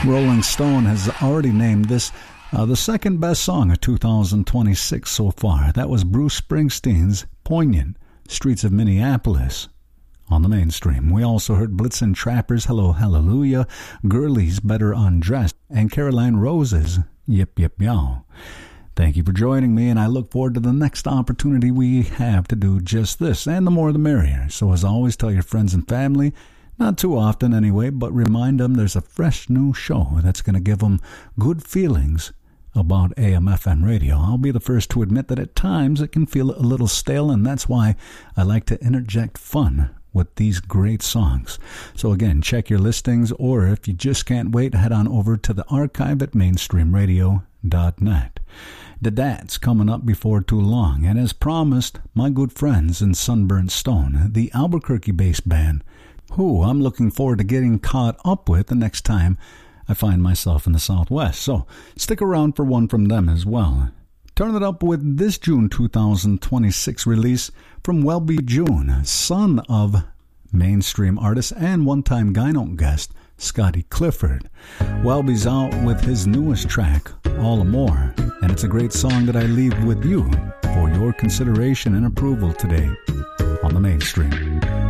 Rolling Stone has already named this the second best song of 2026 so far. That was Bruce Springsteen's Poignant, Streets of Minneapolis, on the mainstream. We also heard Blitzen Trappers' Hello Hallelujah, Girlies Better Undressed, and Caroline Rose's Yip Yip Yow. Thank you for joining me, and I look forward to the next opportunity we have to do just this, and the more the merrier. So as always, tell your friends and family, not too often anyway, but remind them there's a fresh new show that's going to give them good feelings about AM/FM radio. I'll be the first to admit that at times it can feel a little stale, and that's why I like to interject fun with these great songs. So again, check your listings, or if you just can't wait, head on over to the archive at mainstreamradio.net. The Dad's coming up before too long, and as promised, my good friends in Sunburnt Stone, the Albuquerque-based band, who I'm looking forward to getting caught up with the next time I find myself in the Southwest. So stick around for one from them as well. Turn it up with this June 2026 release from Welby June, son of mainstream artist and one-time Gyno guest Scotty Clifford. Welby's out with his newest track, All More, and it's a great song that I leave with you for your consideration and approval today on the mainstream.